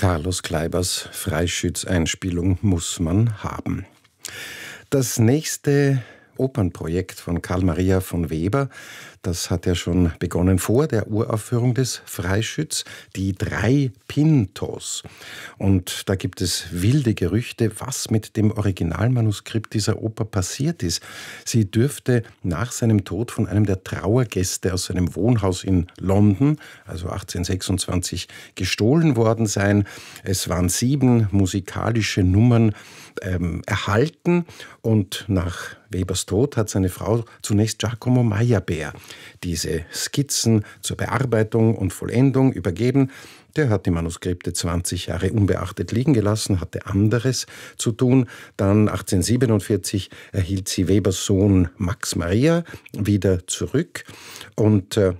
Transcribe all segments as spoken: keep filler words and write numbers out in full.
Carlos Kleibers Freischütz-Einspielung muss man haben. Das nächste Opernprojekt von Karl Maria von Weber, das hat ja schon begonnen vor der Uraufführung des Freischütz, die drei Pintos. Und da gibt es wilde Gerüchte, was mit dem Originalmanuskript dieser Oper passiert ist. Sie dürfte nach seinem Tod von einem der Trauergäste aus seinem Wohnhaus in London, also achtzehnhundertsechsundzwanzig, gestohlen worden sein. Es waren sieben musikalische Nummern ähm, erhalten und nach Webers Tod hat seine Frau zunächst Giacomo Meyerbeer diese Skizzen zur Bearbeitung und Vollendung übergeben. Der hat die Manuskripte zwanzig Jahre unbeachtet liegen gelassen, hatte anderes zu tun. Dann achtzehnhundertsiebenundvierzig erhielt sie Webers Sohn Max Maria wieder zurück und äh,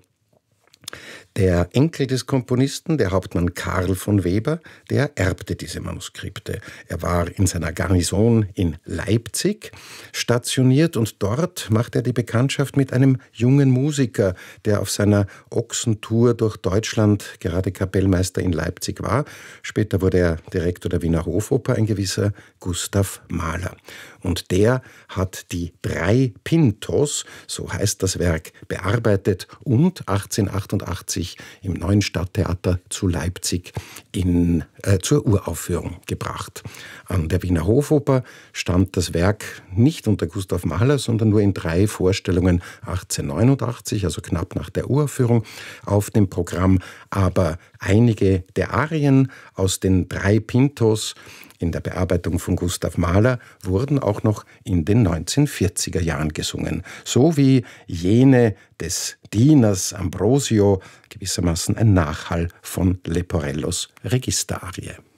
der Enkel des Komponisten, der Hauptmann Karl von Weber, der erbte diese Manuskripte. Er war in seiner Garnison in Leipzig stationiert und dort machte er die Bekanntschaft mit einem jungen Musiker, der auf seiner Ochsentour durch Deutschland gerade Kapellmeister in Leipzig war. Später wurde er Direktor der Wiener Hofoper, ein gewisser Gustav Mahler. Und der hat die drei Pintos, so heißt das Werk, bearbeitet und achtzehnhundertachtundachtzig im Neuen Stadttheater zu Leipzig in, äh, zur Uraufführung gebracht. An der Wiener Hofoper stand das Werk nicht unter Gustav Mahler, sondern nur in drei Vorstellungen achtzehnhundertneunundachtzig, also knapp nach der Uraufführung, auf dem Programm. Aber einige der Arien aus den drei Pintos in der Bearbeitung von Gustav Mahler wurden auch noch in den neunzehnhundertvierziger Jahren gesungen. So wie jene des Dieners Ambrosio, gewissermaßen ein Nachhall von Leporellos Registerarie.